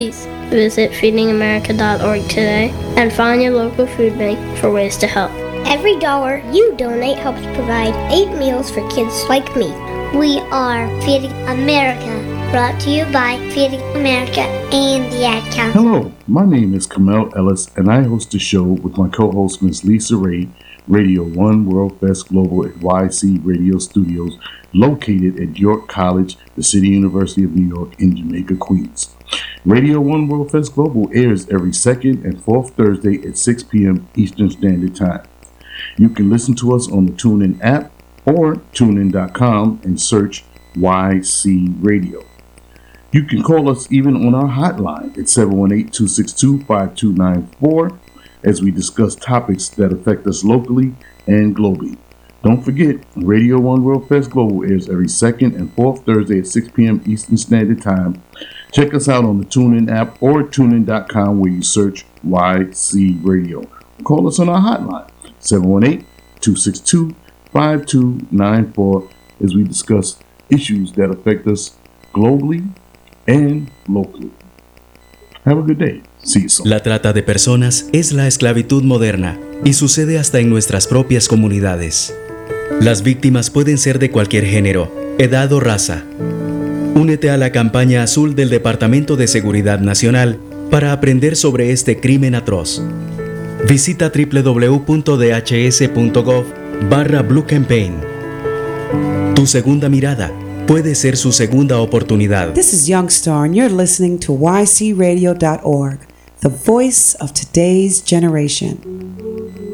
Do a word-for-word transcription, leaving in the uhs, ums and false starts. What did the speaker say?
Please visit feeding america dot org today and find your local food bank for ways to help. Every dollar you donate helps provide eight meals for kids like me. We are Feeding America, brought to you by Feeding America and the Ad Council. Hello, my name is Kamel Ellis, and I host a show with my co-host Miss Lisa Ray, Radio One World Fest Global at Y C Radio Studios, located at York College, the City University of New York in Jamaica, Queens. Radio One World Fest Global airs every second and fourth Thursday at six p.m. Eastern Standard Time. You can listen to us on the TuneIn app or tune in dot com and search Y C Radio. You can call us even on our hotline at seven one eight, two six two, five two nine four as we discuss topics that affect us locally and globally. Don't forget, Radio One World Fest Global airs every second and fourth Thursday at six p.m. Eastern Standard Time. Check us out on the TuneIn app or tune in dot com where you search Y C Radio. Call us on our hotline, seven one eight, two six two, five two nine four, as we discuss issues that affect us globally and locally. Have a good day. See you soon. La trata de personas es la esclavitud moderna y sucede hasta en nuestras propias comunidades. Las víctimas pueden ser de cualquier género, edad o raza. Únete a la campaña azul del Departamento de Seguridad Nacional para aprender sobre este crimen atroz. Visita doble u doble u doble u punto d h s punto gov barra Blue Campaign. Tu segunda mirada puede ser su segunda oportunidad. This is Youngstar, and you're listening to Y C radio dot org, the voice of today's generation.